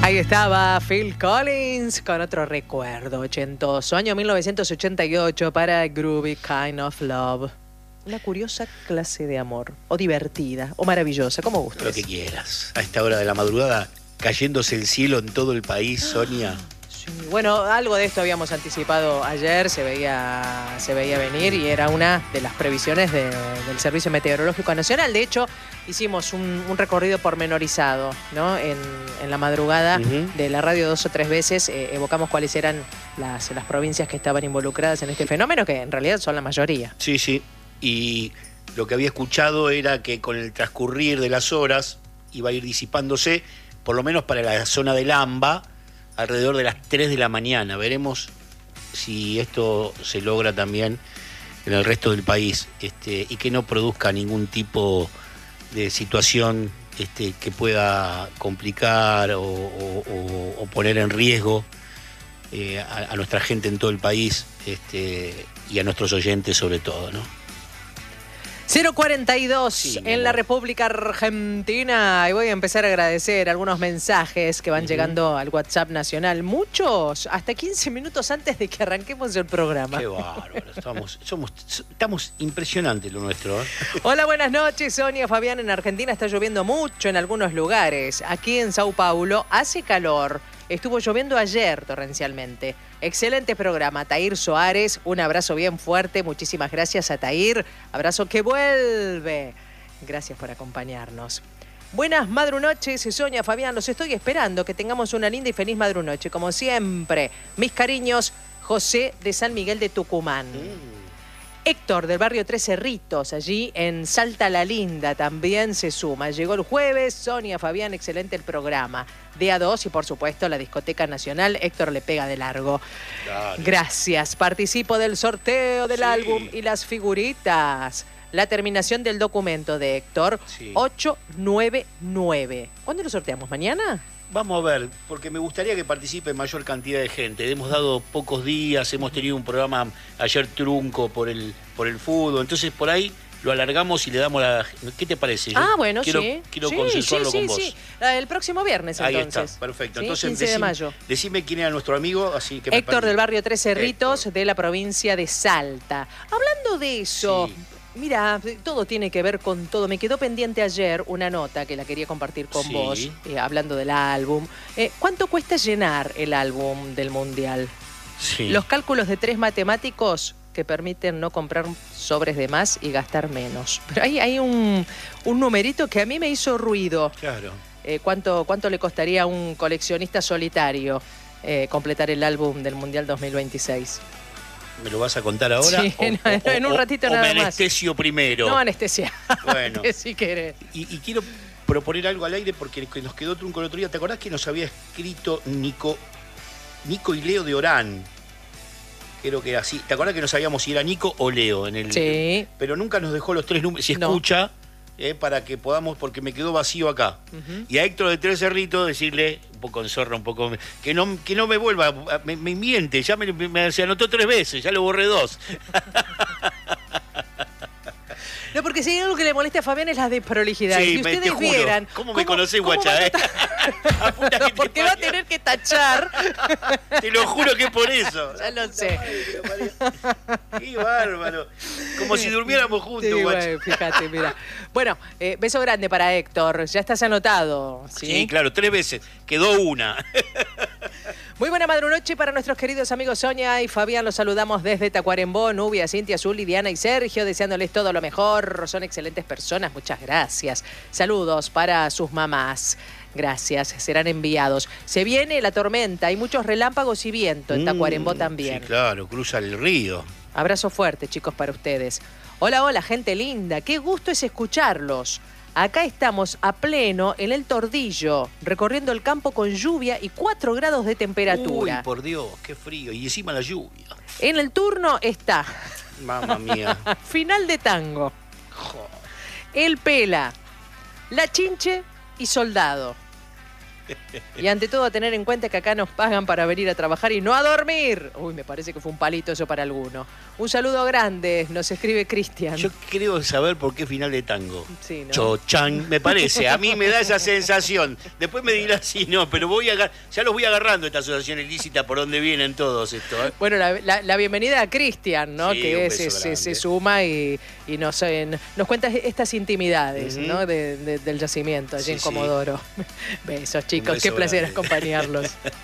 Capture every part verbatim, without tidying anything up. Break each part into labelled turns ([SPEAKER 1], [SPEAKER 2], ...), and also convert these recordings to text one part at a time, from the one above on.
[SPEAKER 1] Ahí estaba Phil Collins con otro recuerdo ochentoso, año mil novecientos ochenta y ocho para Groovy Kind of Love. Una curiosa clase de amor, o divertida, o maravillosa, como gustes.
[SPEAKER 2] Lo que quieras. A esta hora de la madrugada, cayéndose el cielo en todo el país, Sonia.
[SPEAKER 1] Sí, bueno, algo de esto habíamos anticipado ayer, se veía, se veía venir y era una de las previsiones de, del Servicio Meteorológico Nacional. De hecho, hicimos un, un recorrido pormenorizado, ¿no? En, en la madrugada uh-huh. de la radio dos o tres veces eh, evocamos cuáles eran las, las provincias que estaban involucradas en este fenómeno, que en realidad son la mayoría.
[SPEAKER 2] Sí, sí. Y lo que había escuchado era que con el transcurrir de las horas iba a ir disipándose, por lo menos para la zona del AMBA, alrededor de las tres de la mañana. Veremos si esto se logra también en el resto del país, este, y que no produzca ningún tipo de situación este, que pueda complicar o, o, o, o poner en riesgo eh, a, a nuestra gente en todo el país este, y a nuestros oyentes sobre todo, ¿no?
[SPEAKER 1] cero cuarenta y dos sí, en la República Argentina. Y voy a empezar a agradecer algunos mensajes que van uh-huh. llegando al WhatsApp nacional. Muchos, hasta quince minutos antes de que arranquemos el programa.
[SPEAKER 2] Qué bárbaro. Estamos, somos, estamos impresionantes lo nuestro, ¿eh?
[SPEAKER 1] Hola, buenas noches, Sonia, Fabián. En Argentina está lloviendo mucho en algunos lugares. Aquí en Sao Paulo hace calor. Estuvo lloviendo ayer torrencialmente. Excelente programa. Tair Soares, un abrazo bien fuerte. Muchísimas gracias a Tair. Abrazo que vuelve. Gracias por acompañarnos. Buenas madrunoches, Sonia, Fabián. Los estoy esperando. Que tengamos una linda y feliz madrunoche. Como siempre, mis cariños, José de San Miguel de Tucumán. Mm. Héctor del barrio Tres Cerritos, allí en Salta la Linda, también se suma. Llegó el jueves, Sonia, Fabián, excelente el programa. D A dos y por supuesto la Discoteca Nacional, Héctor le pega de largo. Dale. Gracias, participo del sorteo del sí. álbum y las figuritas. La terminación del documento de Héctor, sí. ocho nueve nueve. ¿Cuándo lo sorteamos? ¿Mañana?
[SPEAKER 2] Vamos a ver, porque me gustaría que participe mayor cantidad de gente. Hemos dado pocos días, hemos tenido un programa ayer trunco por el, por el fútbol, entonces por ahí lo alargamos y le damos la... ¿Qué te parece?
[SPEAKER 1] Ah, bueno,
[SPEAKER 2] quiero,
[SPEAKER 1] sí.
[SPEAKER 2] Quiero
[SPEAKER 1] sí,
[SPEAKER 2] consensuarlo
[SPEAKER 1] sí,
[SPEAKER 2] con
[SPEAKER 1] sí,
[SPEAKER 2] vos.
[SPEAKER 1] Sí. El próximo viernes, entonces.
[SPEAKER 2] Ahí está, perfecto.
[SPEAKER 1] ¿Sí?
[SPEAKER 2] Entonces,
[SPEAKER 1] quince de
[SPEAKER 2] decime,
[SPEAKER 1] mayo.
[SPEAKER 2] Decime quién era nuestro amigo, así que...
[SPEAKER 1] Héctor del barrio Tres Cerritos, Héctor. De la provincia de Salta. Hablando de eso... Sí. Mira, todo tiene que ver con todo. Me quedó pendiente ayer una nota que la quería compartir con sí. vos, eh, hablando del álbum. Eh, ¿Cuánto cuesta llenar el álbum del Mundial? Sí. Los cálculos de tres matemáticos que permiten no comprar sobres de más y gastar menos. Pero ahí hay un, un numerito que a mí me hizo ruido.
[SPEAKER 2] Claro.
[SPEAKER 1] Eh, ¿cuánto, ¿Cuánto le costaría a un coleccionista solitario eh, completar el álbum del Mundial dos mil veintiséis?
[SPEAKER 2] ¿Me lo vas a contar ahora?
[SPEAKER 1] Sí,
[SPEAKER 2] o,
[SPEAKER 1] no, o, en un ratito
[SPEAKER 2] o,
[SPEAKER 1] nada
[SPEAKER 2] o
[SPEAKER 1] más.
[SPEAKER 2] me anestesio primero.
[SPEAKER 1] No, anestesia.
[SPEAKER 2] Bueno.
[SPEAKER 1] Si querés.
[SPEAKER 2] Y, y quiero proponer algo al aire porque nos quedó trunco el otro día. ¿Te acordás que nos había escrito Nico, Nico y Leo de Orán? Creo que era así. ¿Te acordás que no sabíamos si era Nico o Leo? En el,
[SPEAKER 1] sí.
[SPEAKER 2] Pero nunca nos dejó los tres números. Si escucha... No. Eh, para que podamos, porque me quedó vacío acá. Uh-huh. Y a Héctor de Tres Cerritos decirle, un poco en zorra, un poco, que no, que no me vuelva, me, me miente, ya me, me se anotó tres veces, ya lo borré dos.
[SPEAKER 1] No, porque si hay algo que le molesta a Fabián es la desprolijidad.
[SPEAKER 2] Sí,
[SPEAKER 1] si ustedes
[SPEAKER 2] te juro.
[SPEAKER 1] vieran...
[SPEAKER 2] ¿Cómo, ¿Cómo me conocés, guacha? Eh?
[SPEAKER 1] No, porque va a tener que tachar.
[SPEAKER 2] Te lo juro que es por eso.
[SPEAKER 1] Ya lo sé.
[SPEAKER 2] Qué bárbaro. Como si durmiéramos juntos,
[SPEAKER 1] sí,
[SPEAKER 2] guacha.
[SPEAKER 1] Bueno, fíjate, mira. Bueno, eh, beso grande para Héctor. Ya estás anotado. Sí,
[SPEAKER 2] sí claro, tres veces. Quedó una.
[SPEAKER 1] Muy buena madrunoche para nuestros queridos amigos Sonia y Fabián. Los saludamos desde Tacuarembó, Nubia, Cintia, Azul, Lidiana y Sergio, deseándoles todo lo mejor. Son excelentes personas, muchas gracias. Saludos para sus mamás. Gracias, serán enviados. Se viene la tormenta, hay muchos relámpagos y viento en Tacuarembó mm, también.
[SPEAKER 2] Sí, claro, cruza el río.
[SPEAKER 1] Abrazo fuerte, chicos, para ustedes. Hola, hola, gente linda. Qué gusto es escucharlos. Acá estamos a pleno en el Tordillo, recorriendo el campo con lluvia y cuatro grados de temperatura.
[SPEAKER 2] Uy, por Dios, qué frío. Y encima la lluvia.
[SPEAKER 1] En el turno está...
[SPEAKER 2] Mamma mía.
[SPEAKER 1] Final de tango.
[SPEAKER 2] Joder.
[SPEAKER 1] El Pela, La Chinche y Soldado. Y ante todo a tener en cuenta que acá nos pagan para venir a trabajar y no a dormir. Uy, me parece que fue un palito eso para alguno. Un saludo grande, nos escribe Cristian.
[SPEAKER 2] Yo creo saber por qué final de tango.
[SPEAKER 1] Sí, ¿no?
[SPEAKER 2] Cho-chan, me parece. A mí me da esa sensación. Después me dirás si no, pero voy a, ya los voy agarrando esta asociación ilícita por donde vienen todos estos. ¿eh?
[SPEAKER 1] Bueno, la, la, la bienvenida a Cristian, ¿no?
[SPEAKER 2] Sí,
[SPEAKER 1] que
[SPEAKER 2] un
[SPEAKER 1] se,
[SPEAKER 2] beso
[SPEAKER 1] se, se
[SPEAKER 2] grande.
[SPEAKER 1] suma y, y nos, eh, nos cuenta estas intimidades,
[SPEAKER 2] Ujú.
[SPEAKER 1] ¿no? de, de, del yacimiento allí
[SPEAKER 2] Sí,
[SPEAKER 1] en
[SPEAKER 2] sí.
[SPEAKER 1] Comodoro. Besos, chicos.
[SPEAKER 2] beso
[SPEAKER 1] Qué placer
[SPEAKER 2] grande.
[SPEAKER 1] acompañarlos.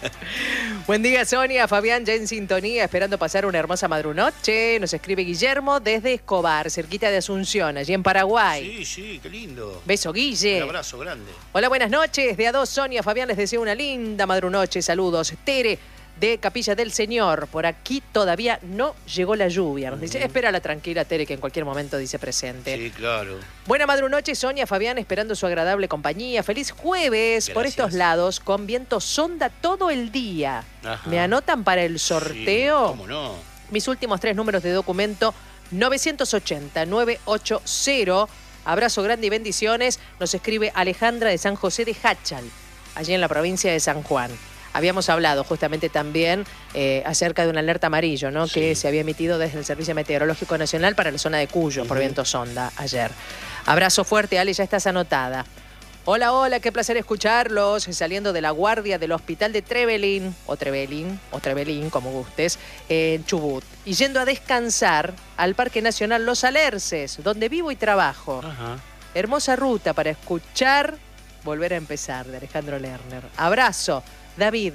[SPEAKER 1] Buen día, Sonia. Fabián, ya en sintonía, esperando pasar una hermosa madrunoche. Nos escribe Guillermo desde Escobar, cerquita de Asunción, allí en Paraguay.
[SPEAKER 2] Sí, sí, qué lindo.
[SPEAKER 1] Beso, Guille.
[SPEAKER 2] Un abrazo grande.
[SPEAKER 1] Hola, buenas noches. De a dos, Sonia, Fabián, les deseo una linda madrunoche. Saludos. Tere, de Capilla del Señor. Por aquí todavía no llegó la lluvia. Nos dice, espérala tranquila, Tere, que en cualquier momento dice presente.
[SPEAKER 2] Sí, claro.
[SPEAKER 1] Buena madrunoche, Sonia, Fabián, esperando su agradable compañía. Feliz jueves por
[SPEAKER 2] Gracias.
[SPEAKER 1] estos lados, con viento sonda todo el día.
[SPEAKER 2] Ajá.
[SPEAKER 1] ¿Me anotan para el sorteo?
[SPEAKER 2] Sí, ¿cómo no?
[SPEAKER 1] Mis últimos tres números de documento, novecientos ochenta, novecientos ochenta. Abrazo grande y bendiciones. Nos escribe Alejandra de San José de Hachal, allí en la provincia de San Juan. Habíamos hablado justamente también eh, acerca de un alerta amarillo, ¿no?
[SPEAKER 2] Sí.
[SPEAKER 1] Que se había emitido desde el Servicio Meteorológico Nacional para la zona de Cuyo,
[SPEAKER 2] Uh-huh.
[SPEAKER 1] por viento sonda, ayer. Abrazo fuerte, Ale, ya estás anotada. Hola, hola, qué placer escucharlos. Saliendo de la guardia del hospital de Trevelin, o Trevelin, o Trevelin, como gustes, en Chubut. Y yendo a descansar al Parque Nacional Los Alerces, donde vivo y trabajo.
[SPEAKER 2] Ajá.
[SPEAKER 1] Hermosa ruta para escuchar Volver a empezar, de Alejandro Lerner. Abrazo, David.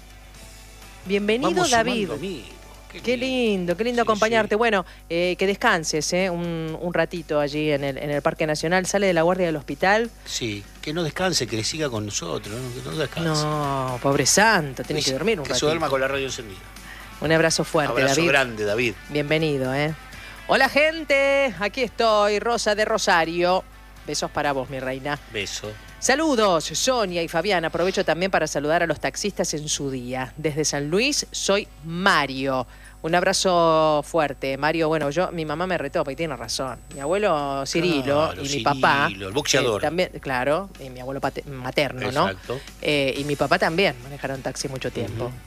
[SPEAKER 1] Bienvenido,
[SPEAKER 2] Vamos
[SPEAKER 1] David.
[SPEAKER 2] sumando amigos.
[SPEAKER 1] Qué lindo, qué lindo
[SPEAKER 2] Sí,
[SPEAKER 1] acompañarte.
[SPEAKER 2] sí.
[SPEAKER 1] Bueno, eh, que descanses eh, un, un ratito allí en el, en el Parque Nacional. Sale de la guardia del hospital.
[SPEAKER 2] Sí, que no descanse, que le siga con nosotros, ¿no? Que no descanse.
[SPEAKER 1] No, pobre santo, tiene que dormir un
[SPEAKER 2] Que se
[SPEAKER 1] ratito.
[SPEAKER 2] duerma con la radio encendida.
[SPEAKER 1] Un abrazo fuerte,
[SPEAKER 2] Abrazo
[SPEAKER 1] David.
[SPEAKER 2] grande, David.
[SPEAKER 1] Bienvenido, ¿eh? Hola, gente. Aquí estoy, Rosa de Rosario. Besos para vos, mi reina.
[SPEAKER 2] Beso.
[SPEAKER 1] Saludos, Sonia y Fabián. Aprovecho también para saludar a los taxistas en su día. Desde San Luis, soy Mario. Un abrazo fuerte. Mario, bueno, yo, mi mamá me retó, porque tiene razón. Mi abuelo Cirilo
[SPEAKER 2] Claro,
[SPEAKER 1] y mi
[SPEAKER 2] Cirilo,
[SPEAKER 1] papá.
[SPEAKER 2] el boxeador.
[SPEAKER 1] eh, también, claro, y mi abuelo pate- materno, ¿no?
[SPEAKER 2] Exacto.
[SPEAKER 1] Eh, y mi papá también manejaron taxi mucho tiempo.
[SPEAKER 2] Ujú.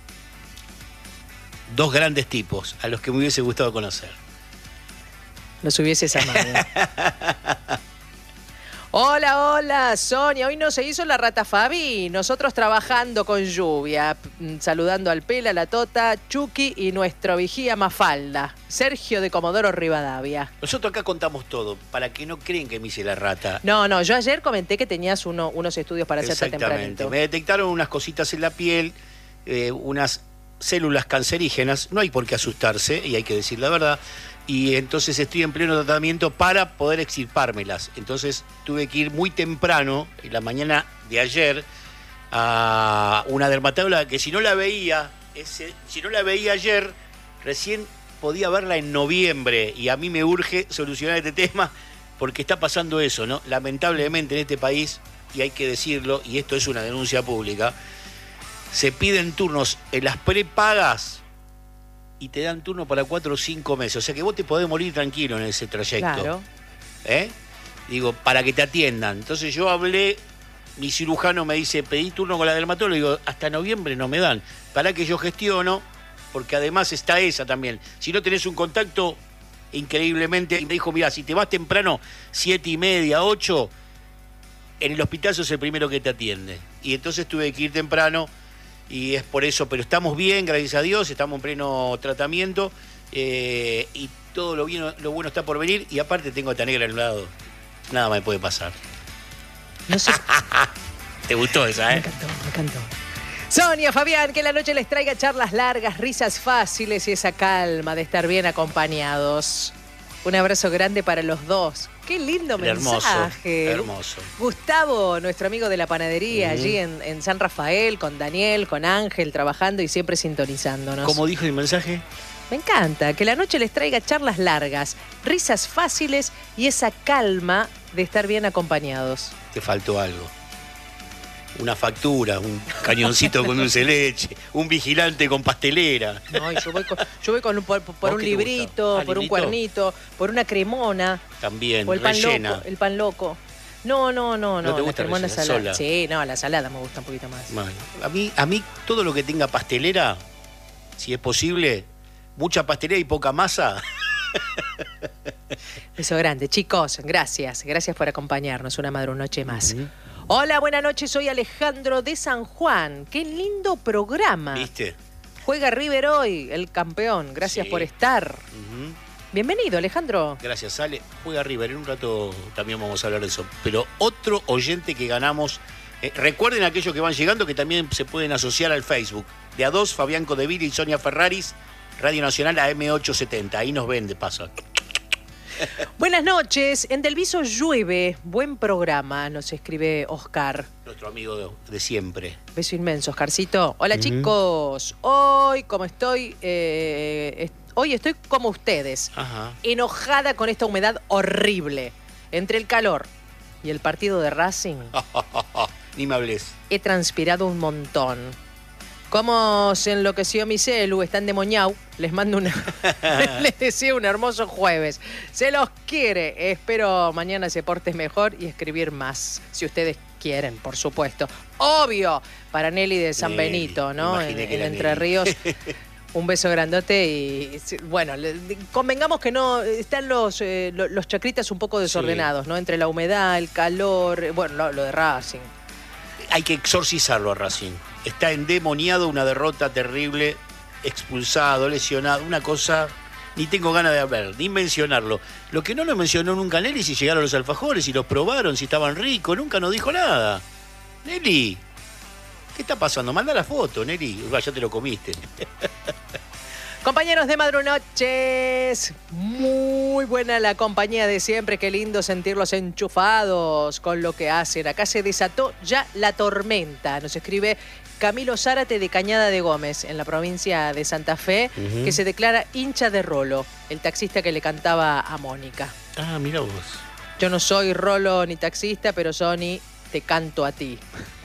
[SPEAKER 2] Dos grandes tipos a los que me hubiese gustado conocer.
[SPEAKER 1] Los hubieses amado. Hola, hola, Sonia. Hoy no se hizo la rata Fabi. Nosotros trabajando con lluvia. Mm, Saludando al Pela, la Tota, Chucky y nuestro vigía Mafalda. Sergio de Comodoro Rivadavia.
[SPEAKER 2] Nosotros acá contamos todo, para que no creen que me hice la rata.
[SPEAKER 1] No, no, yo ayer comenté que tenías uno, unos estudios para hacerte
[SPEAKER 2] Exactamente.
[SPEAKER 1] tempranito.
[SPEAKER 2] Me detectaron unas cositas en la piel, eh, unas células cancerígenas. No hay por qué asustarse, y hay que decir la verdad. Y entonces estoy en pleno tratamiento para poder extirpármelas. Entonces tuve que ir muy temprano, en la mañana de ayer, a una dermatóloga que si no la veía, ese, si no la veía ayer, recién podía verla en noviembre. Y a mí me urge solucionar este tema porque está pasando eso, ¿no? Lamentablemente en este país, y hay que decirlo, y esto es una denuncia pública, se piden turnos en las prepagas y te dan turno para cuatro o cinco meses. O sea que vos te podés morir tranquilo en ese trayecto.
[SPEAKER 1] Claro.
[SPEAKER 2] ¿Eh? Digo, para que te atiendan. Entonces yo hablé, mi cirujano me dice, pedí turno con la dermatóloga. Digo, hasta noviembre no me dan. Para que yo gestiono, porque además está esa también. Si no tenés un contacto, increíblemente, y me dijo, mira, si te vas temprano, siete y media, ocho, en el hospital sos el primero que te atiende. Y entonces tuve que ir temprano. Y es por eso, pero estamos bien, gracias a Dios, estamos en pleno tratamiento eh, y todo lo, bien, lo bueno está por venir. Y aparte tengo a esta negra al lado, nada me puede pasar.
[SPEAKER 1] No sé.
[SPEAKER 2] ¿Te gustó esa,
[SPEAKER 1] Me
[SPEAKER 2] eh?
[SPEAKER 1] encantó, me encantó. Sonia, Fabián, que la noche les traiga charlas largas, risas fáciles y esa calma de estar bien acompañados. Un abrazo grande para los dos. Qué lindo mensaje.
[SPEAKER 2] Hermoso, hermoso.
[SPEAKER 1] Gustavo, nuestro amigo de la panadería,
[SPEAKER 2] Uh-huh.
[SPEAKER 1] allí en, en San Rafael, con Daniel, con Ángel, trabajando y siempre sintonizándonos.
[SPEAKER 2] ¿Cómo dijo el mensaje?
[SPEAKER 1] Me encanta, que la noche les traiga charlas largas, risas fáciles y esa calma de estar bien acompañados.
[SPEAKER 2] Te faltó algo. Una factura, un cañoncito con dulce de leche, un vigilante con pastelera.
[SPEAKER 1] No, y yo voy con, yo voy con un, por, por
[SPEAKER 2] ¿Vos
[SPEAKER 1] un
[SPEAKER 2] qué te gusta?
[SPEAKER 1] librito,
[SPEAKER 2] Ah,
[SPEAKER 1] por un
[SPEAKER 2] ¿librito?
[SPEAKER 1] cuernito, por una cremona,
[SPEAKER 2] También,
[SPEAKER 1] o el pan
[SPEAKER 2] rellena.
[SPEAKER 1] loco, el pan loco. No, no, no, no.
[SPEAKER 2] ¿No te gusta
[SPEAKER 1] la cremona
[SPEAKER 2] rellena
[SPEAKER 1] salada.
[SPEAKER 2] sola?
[SPEAKER 1] Sí, no, la salada me gusta un poquito más.
[SPEAKER 2] Bueno, a mí, a mí todo lo que tenga pastelera, si es posible, mucha pastelera y poca masa.
[SPEAKER 1] Beso grande, chicos. Gracias. Gracias por acompañarnos una madrunoche más.
[SPEAKER 2] Uh-huh.
[SPEAKER 1] Hola, buenas noches. Soy Alejandro de San Juan. Qué lindo programa.
[SPEAKER 2] ¿Viste?
[SPEAKER 1] Juega River hoy, el campeón. Gracias
[SPEAKER 2] Sí.
[SPEAKER 1] por estar.
[SPEAKER 2] Uh-huh.
[SPEAKER 1] Bienvenido, Alejandro.
[SPEAKER 2] Gracias, Ale. Juega River. En un rato también vamos a hablar de eso. Pero otro oyente que ganamos. Eh, recuerden aquellos que van llegando que también se pueden asociar al Facebook. De A dos, Fabián Codeville y Sonia Ferraris. Radio Nacional A M ochocientos setenta. Ahí nos ven de paso.
[SPEAKER 1] Buenas noches. En Del Viso llueve. Buen programa, nos escribe Oscar.
[SPEAKER 2] Nuestro amigo de, de siempre.
[SPEAKER 1] Beso inmenso, Oscarcito. Hola,
[SPEAKER 2] Ujú.
[SPEAKER 1] chicos. Hoy, como estoy... eh, est- hoy estoy como ustedes.
[SPEAKER 2] Ajá.
[SPEAKER 1] Enojada con esta humedad horrible. Entre el calor y el partido de Racing,
[SPEAKER 2] Ni me hables.
[SPEAKER 1] he transpirado un montón. Como se enloqueció mi celu, está endemoniado. Les mando una... Les deseo un hermoso jueves. Se los quiere. Espero mañana se porte mejor y escribir más. Si ustedes quieren, por supuesto. Obvio, para Nelly de San
[SPEAKER 2] Nelly,
[SPEAKER 1] Benito, ¿no? En,
[SPEAKER 2] imaginé que
[SPEAKER 1] en
[SPEAKER 2] era
[SPEAKER 1] Entre
[SPEAKER 2] Nelly.
[SPEAKER 1] Ríos. Un beso grandote y, bueno, le- convengamos que no, están los, eh, lo- los chacritas un poco desordenados, ¿no? Entre la humedad, el calor, eh, bueno, lo, lo de Racing.
[SPEAKER 2] Hay que exorcizarlo a Racing. Está endemoniado, una derrota terrible, expulsado, lesionado, una cosa... Ni tengo ganas de hablar, ni mencionarlo. Lo que no lo mencionó nunca Nelly, si llegaron los alfajores, si los probaron, si estaban ricos, nunca nos dijo nada. Nelly, ¿qué está pasando? Manda la foto, Nelly. Uy, ya te lo comiste.
[SPEAKER 1] Compañeros de Madrunoches, muy buena la compañía de siempre, qué lindo sentirlos enchufados con lo que hacen. Acá se desató ya la tormenta, nos escribe Camilo Zárate de Cañada de Gómez, en la provincia de Santa Fe,
[SPEAKER 2] Ujú.
[SPEAKER 1] que se declara hincha de Rolo, el taxista que le cantaba a Mónica.
[SPEAKER 2] Ah, mira vos.
[SPEAKER 1] Yo no soy Rolo ni taxista, pero Sony, te canto a ti.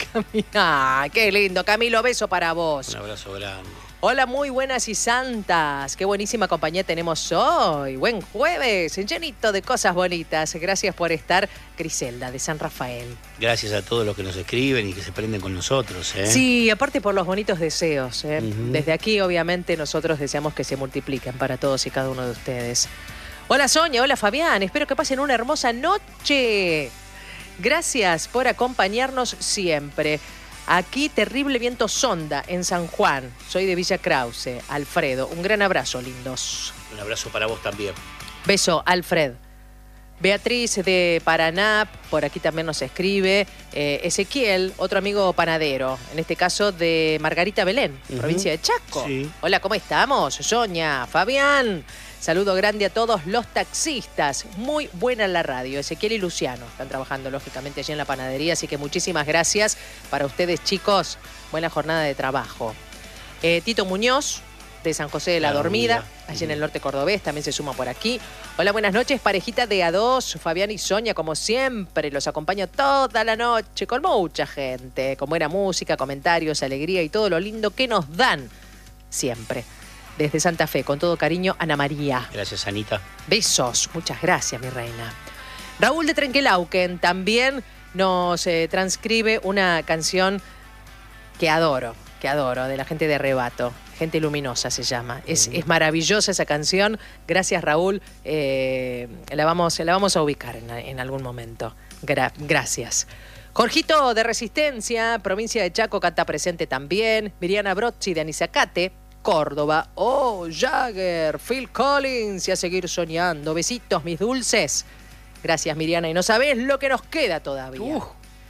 [SPEAKER 1] Ah, qué lindo, Camilo, beso para vos.
[SPEAKER 2] Un abrazo grande.
[SPEAKER 1] Hola, muy buenas y santas. Qué buenísima compañía tenemos hoy. Buen jueves, llenito de cosas bonitas. Gracias por estar, Griselda, de San Rafael.
[SPEAKER 2] Gracias a todos los que nos escriben y que se prenden con nosotros. ¿eh?
[SPEAKER 1] Sí, aparte por los bonitos deseos. ¿eh?
[SPEAKER 2] Ujú.
[SPEAKER 1] Desde aquí, obviamente, nosotros deseamos que se multipliquen para todos y cada uno de ustedes. Hola, Sonia. Hola, Fabián. Espero que pasen una hermosa noche. Gracias por acompañarnos siempre. Aquí terrible viento sonda en San Juan. Soy de Villa Krause. Alfredo, un gran abrazo, lindos.
[SPEAKER 2] Un abrazo para vos también.
[SPEAKER 1] Beso, Alfred. Beatriz de Paraná, por aquí también nos escribe. Eh, Ezequiel, otro amigo panadero, en este caso de Margarita Belén,
[SPEAKER 2] Ujú.
[SPEAKER 1] provincia de Chaco.
[SPEAKER 2] Sí.
[SPEAKER 1] Hola, ¿cómo estamos? Sonia, Fabián. Saludo grande a todos los taxistas. Muy buena la radio. Ezequiel y Luciano están trabajando, lógicamente, allí en la panadería, así que muchísimas gracias para ustedes, chicos. Buena jornada de trabajo. Eh, Tito Muñoz, de San José de la,
[SPEAKER 2] La
[SPEAKER 1] Dormida,
[SPEAKER 2] Dormida.
[SPEAKER 1] allí en el norte cordobés, también se suma por aquí. Hola, buenas noches, parejita de A dos, Fabián y Sonia, como siempre, los acompaño toda la noche con mucha gente, con buena música, comentarios, alegría y todo lo lindo que nos dan siempre. Desde Santa Fe, con todo cariño, Ana María.
[SPEAKER 2] Gracias, Anita.
[SPEAKER 1] Besos, muchas gracias, mi reina. Raúl de Trenquelauquen también nos eh, transcribe una canción que adoro, que adoro, de la gente de Arrebato. Gente Luminosa se llama. Es, es maravillosa esa canción. Gracias, Raúl. Eh, la, vamos, la vamos a ubicar en, en algún momento. Gra- gracias. Jorgito de Resistencia, provincia de Chaco, canta presente también. Miriana Brozzi de Anizacate, Córdoba. Oh, Jagger, Phil Collins y a seguir soñando. Besitos, mis dulces. Gracias, Miriana. Y no sabés lo que nos queda todavía.
[SPEAKER 2] Uh.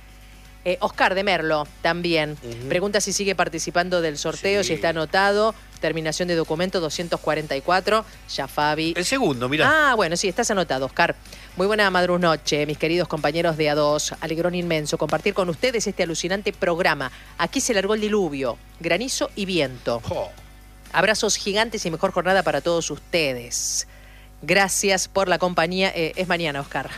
[SPEAKER 1] Eh, Oscar de Merlo también.
[SPEAKER 2] Ujú.
[SPEAKER 1] Pregunta si sigue participando del sorteo,
[SPEAKER 2] Sí.
[SPEAKER 1] si está anotado. Terminación de documento doscientos cuarenta y cuatro. Ya Fabi.
[SPEAKER 2] El segundo, mirá.
[SPEAKER 1] Ah, bueno, sí, estás anotado, Oscar. Muy buena madrunoche, mis queridos compañeros de A dos. Alegrón inmenso compartir con ustedes este alucinante programa. Aquí se largó el diluvio, granizo y viento.
[SPEAKER 2] Jo.
[SPEAKER 1] Abrazos gigantes y mejor jornada para todos ustedes. Gracias por la compañía. Eh, es mañana, Oscar.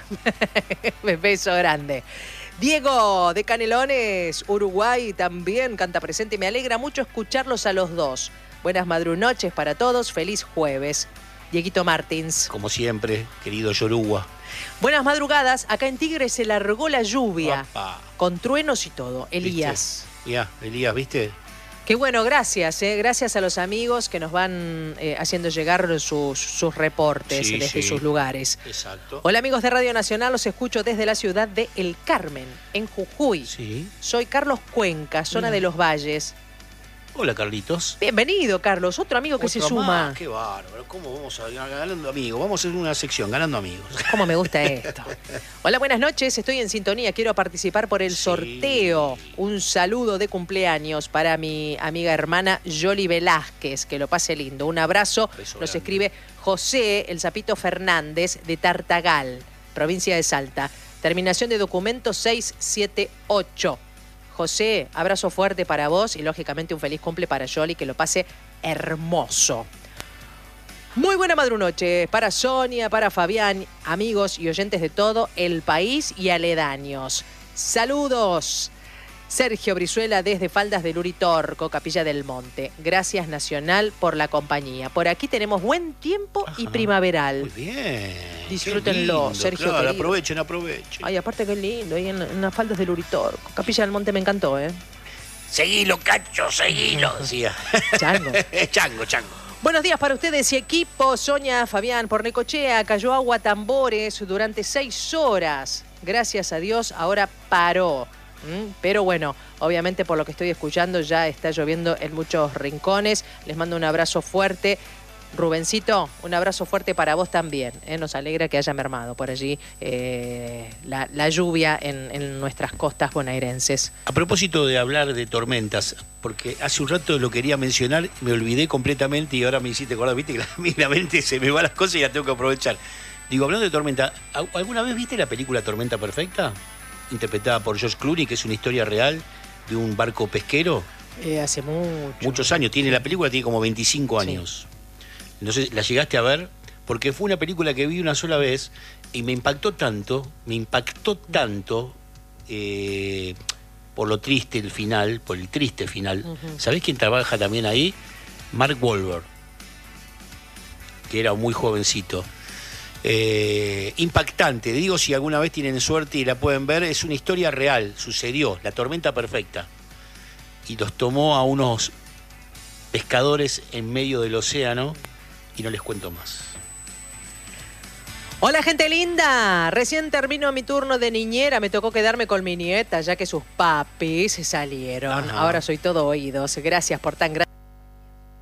[SPEAKER 1] Beso grande. Diego de Canelones, Uruguay, también canta presente. Me alegra mucho escucharlos a los dos. Buenas madrunoches para todos. Feliz jueves. Dieguito Martins.
[SPEAKER 2] Como siempre, querido Yoruba.
[SPEAKER 1] Buenas madrugadas. Acá en Tigre se largó la lluvia.
[SPEAKER 2] Opa.
[SPEAKER 1] Con truenos y todo. Elías.
[SPEAKER 2] Ya, Elías, ¿viste?
[SPEAKER 1] Qué bueno, gracias. Eh. Gracias a los amigos que nos van eh, haciendo llegar sus, sus reportes
[SPEAKER 2] Sí,
[SPEAKER 1] desde
[SPEAKER 2] sí.
[SPEAKER 1] sus lugares.
[SPEAKER 2] Exacto.
[SPEAKER 1] Hola amigos de Radio Nacional, los escucho desde la ciudad de El Carmen, en Jujuy.
[SPEAKER 2] Sí.
[SPEAKER 1] Soy Carlos Cuenca, zona
[SPEAKER 2] Mira.
[SPEAKER 1] de Los Valles.
[SPEAKER 2] Hola, Carlitos.
[SPEAKER 1] Bienvenido, Carlos, otro amigo que
[SPEAKER 2] Otro
[SPEAKER 1] se suma.
[SPEAKER 2] más, qué bárbaro. ¿Cómo vamos a ganando amigos? Vamos a hacer una sección, ganando amigos.
[SPEAKER 1] ¿Cómo me gusta esto? Hola, buenas noches, estoy en sintonía, quiero participar por el
[SPEAKER 2] Sí.
[SPEAKER 1] sorteo. Un saludo de cumpleaños para mi amiga hermana Yoli Velázquez, que lo pase lindo. Un abrazo,
[SPEAKER 2] Beso
[SPEAKER 1] nos
[SPEAKER 2] grande.
[SPEAKER 1] escribe José El Zapito Fernández de Tartagal, provincia de Salta. Terminación de documento seis siete ocho. José, abrazo fuerte para vos y lógicamente un feliz cumple para Yoli, que lo pase hermoso. Muy buena madrunoche para Sonia, para Fabián, amigos y oyentes de todo el país y aledaños. Saludos. Sergio Brizuela desde Faldas del Uritorco, Capilla del Monte. Gracias Nacional por la compañía. Por aquí tenemos buen tiempo y
[SPEAKER 2] Ajá.
[SPEAKER 1] primaveral.
[SPEAKER 2] Muy bien.
[SPEAKER 1] Disfrútenlo,
[SPEAKER 2] Qué lindo,
[SPEAKER 1] Sergio
[SPEAKER 2] Claro,
[SPEAKER 1] querido.
[SPEAKER 2] aprovechen, aprovechen.
[SPEAKER 1] Ay, aparte qué lindo, ahí en, en las Faldas del Uritorco. Capilla del Monte me encantó, ¿eh?
[SPEAKER 2] Seguilo, Cacho, seguilo, decía.
[SPEAKER 1] Chango.
[SPEAKER 2] chango, chango.
[SPEAKER 1] Buenos días para ustedes y equipo. Sonia, Fabián, por Necochea cayó agua a tambores durante seis horas. Gracias a Dios, ahora paró. ¿Mm? Pero bueno, obviamente por lo que estoy escuchando ya está lloviendo en muchos rincones. Les mando un abrazo fuerte. Rubencito, un abrazo fuerte para vos también. ¿eh? Nos alegra que haya mermado por allí eh, la, la lluvia en, en nuestras costas bonaerenses.
[SPEAKER 2] A propósito de hablar de tormentas, porque hace un rato lo quería mencionar, me olvidé completamente y ahora me hiciste acordar, viste que la, la mente se me va las cosas y la tengo que aprovechar. Digo, hablando de tormenta, ¿alguna vez viste la película Tormenta Perfecta? Interpretada por George Clooney, que es una historia real de un barco pesquero.
[SPEAKER 1] Eh, hace mucho.
[SPEAKER 2] Muchos años, tiene la película, tiene como veinticinco
[SPEAKER 1] Sí.
[SPEAKER 2] años. No sé, ¿la llegaste a ver? Porque fue una película que vi una sola vez y me impactó tanto, me impactó tanto eh, por lo triste el final, por el triste final.
[SPEAKER 1] Ujú.
[SPEAKER 2] ¿Sabés quién trabaja también ahí? Mark Wahlberg, que era muy jovencito. Eh, impactante, digo, si alguna vez tienen suerte y la pueden ver, es una historia real, sucedió, la tormenta perfecta. Y los tomó a unos pescadores en medio del océano y no les cuento más.
[SPEAKER 1] Hola gente linda, recién termino mi turno de niñera, me tocó quedarme con mi nieta ya que sus papis se salieron.
[SPEAKER 2] Ajá.
[SPEAKER 1] Ahora soy todo oídos, gracias por tan gran...